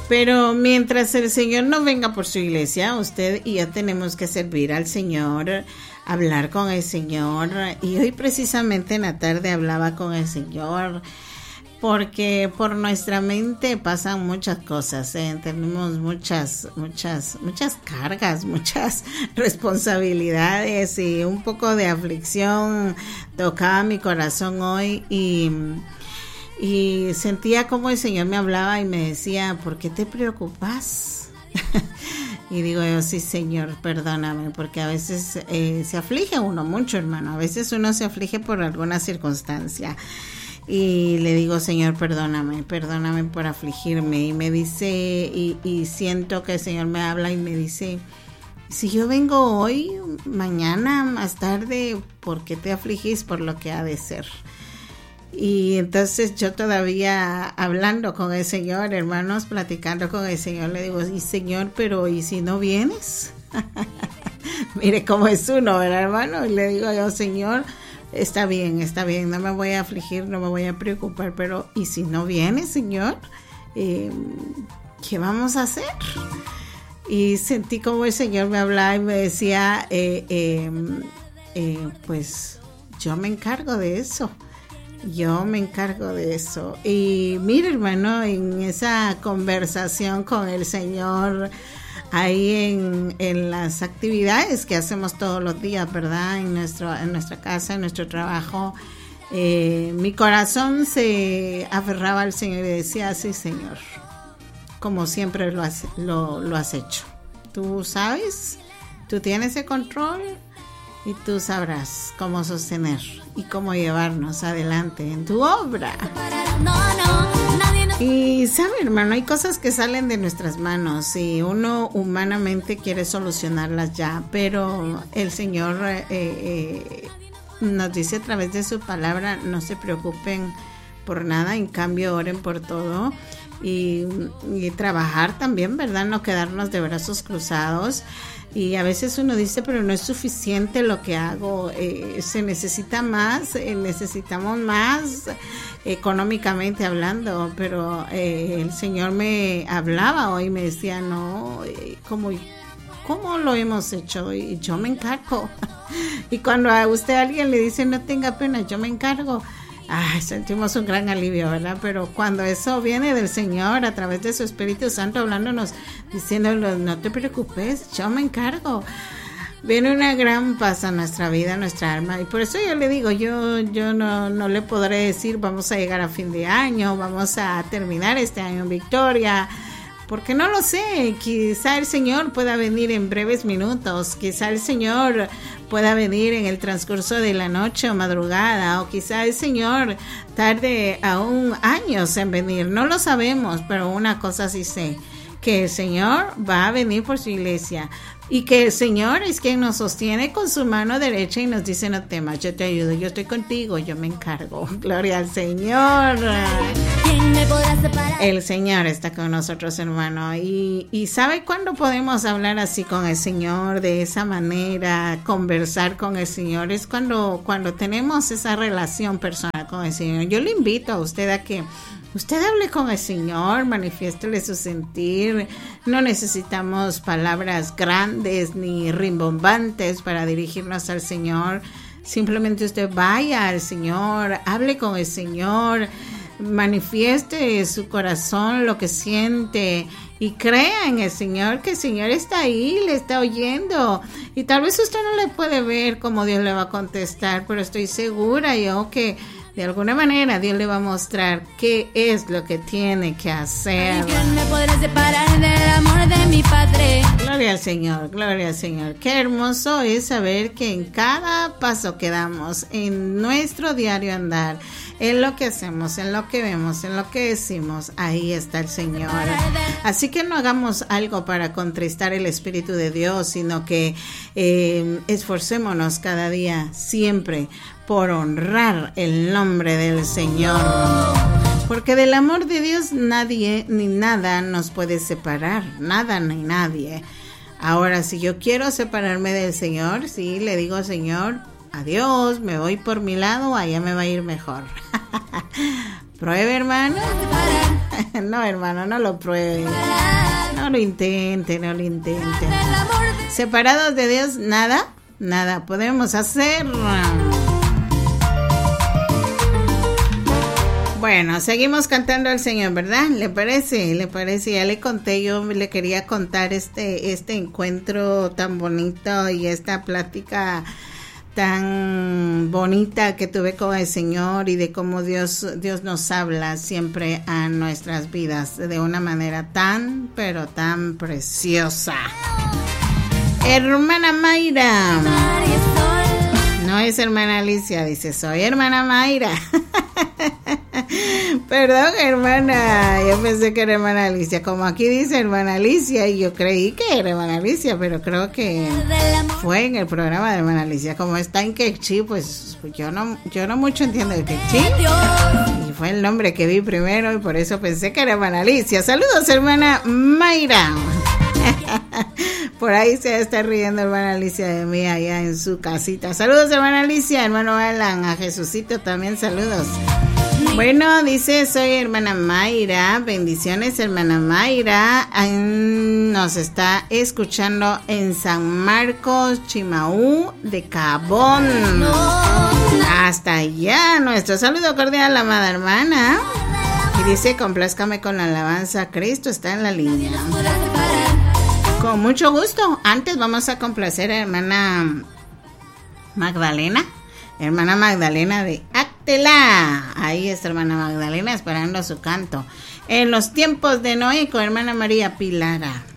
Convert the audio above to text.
Pero mientras el Señor no venga por su iglesia, usted y yo tenemos que servir al Señor, hablar con el Señor. Y hoy precisamente en la tarde hablaba con el Señor, porque por nuestra mente pasan muchas cosas, tenemos muchas cargas, muchas responsabilidades, y un poco de aflicción tocaba mi corazón hoy, y sentía como el Señor me hablaba y me decía: ¿por qué te preocupas? Y digo yo: sí, Señor, perdóname, porque a veces se aflige uno mucho, hermano. A veces uno se aflige por alguna circunstancia. Y le digo: Señor, perdóname por afligirme. Y me dice, y siento que el Señor me habla y me dice: si yo vengo hoy, mañana, más tarde, ¿por qué te afligís por lo que ha de ser? Y entonces yo todavía hablando con el Señor, hermanos, platicando con el Señor, le digo: y Señor, pero ¿y si no vienes? Mire cómo es uno, ¿verdad, hermano? Y le digo yo: Señor, está bien, no me voy a afligir, no me voy a preocupar, pero ¿y si no vienes, Señor? ¿Qué vamos a hacer? Y sentí como el Señor me hablaba y me decía: pues yo me encargo de eso. Y mire, hermano, en esa conversación con el Señor, ahí en las actividades que hacemos todos los días, ¿verdad? En nuestra casa, en nuestro trabajo, mi corazón se aferraba al Señor y decía: sí, Señor, como siempre lo has hecho. Tú sabes, tú tienes el control, y tú sabrás cómo sostener y cómo llevarnos adelante en tu obra. Y sabe, hermano, hay cosas que salen de nuestras manos y uno humanamente quiere solucionarlas ya, pero el Señor nos dice a través de su palabra: no se preocupen por nada, en cambio oren por todo. Y trabajar también, ¿verdad? No quedarnos de brazos cruzados. Y a veces uno dice: pero no es suficiente lo que hago, se necesita más, necesitamos más económicamente hablando. Pero el Señor me hablaba hoy, me decía: no, ¿cómo lo hemos hecho? Y yo me encargo. Y cuando a alguien le dice: no tenga pena, yo me encargo, sentimos un gran alivio, ¿verdad? Pero cuando eso viene del Señor a través de su Espíritu Santo hablándonos, diciéndonos: no te preocupes, yo me encargo, viene una gran paz a nuestra vida, a nuestra alma. Y por eso yo le digo, yo no le podré decir: vamos a llegar a fin de año, vamos a terminar este año en victoria, porque no lo sé. Quizá el Señor pueda venir en breves minutos, quizá el Señor pueda venir en el transcurso de la noche o madrugada, o quizá el Señor tarde aún años en venir, no lo sabemos, pero una cosa sí sé: que el Señor va a venir por su iglesia, y que el Señor es quien nos sostiene con su mano derecha y nos dice: no temas, yo te ayudo, yo estoy contigo, yo me encargo. Gloria al Señor. ¿Quién me podrá separar? El Señor está con nosotros, hermano. Y ¿sabe cuándo podemos hablar así con el Señor, de esa manera, conversar con el Señor? Es cuando tenemos esa relación personal con el Señor. Yo le invito a usted a que usted hable con el Señor, manifiéstele su sentir. No necesitamos palabras grandes ni rimbombantes para dirigirnos al Señor. Simplemente usted vaya al Señor, hable con el Señor, manifieste su corazón lo que siente y crea en el Señor, que el Señor está ahí, le está oyendo. Y tal vez usted no le puede ver cómo Dios le va a contestar, pero estoy segura yo que de alguna manera Dios le va a mostrar qué es lo que tiene que hacer. ¿Quién me podrá separar del amor de mi Padre? Gloria al Señor, gloria al Señor. Qué hermoso es saber que en cada paso que damos, en nuestro diario andar, en lo que hacemos, en lo que vemos, en lo que decimos, ahí está el Señor. Así que no hagamos algo para contristar el Espíritu de Dios, sino que esforcémonos cada día, siempre, por honrar el nombre del Señor. Porque del amor de Dios nadie ni nada nos puede separar, nada ni nadie. Ahora, si yo quiero separarme del Señor, sí, le digo: Señor, adiós, me voy por mi lado, allá me va a ir mejor. Pruebe, hermano. No, hermano, no lo pruebe. No lo intente, no lo intente. Separados de Dios, nada podemos hacer. Bueno, seguimos cantando al Señor, ¿verdad? ¿Le parece? Ya le conté, yo le quería contar este encuentro tan bonito y esta plática tan bonita que tuve con el Señor y de cómo Dios nos habla siempre a nuestras vidas de una manera tan, pero tan preciosa. Hermana Mayra. No es hermana Alicia, dice, soy hermana Mayra. Perdón, hermana, yo pensé que era hermana Alicia, como aquí dice hermana Alicia, y yo creí que era hermana Alicia, pero creo que fue en el programa de hermana Alicia. Como está en quechí, pues yo no mucho entiendo de quechí, y fue el nombre que vi primero, y por eso pensé que era hermana Alicia. Saludos, hermana Mayra. Por ahí se está riendo hermana Alicia de mí allá en su casita. Saludos, hermana Alicia, hermano Alan, a Jesucito también saludos. Bueno, dice, soy hermana Mayra, bendiciones hermana Mayra, nos está escuchando en San Marcos, Chimaú de Cabón. Hasta allá, nuestro saludo cordial a la amada hermana. Y dice, complázcame con la alabanza a Cristo, está en la línea. Con mucho gusto. Antes vamos a complacer a hermana Magdalena de Actela. Ahí está hermana Magdalena esperando su canto. En los tiempos de Noé con hermana María Pilara.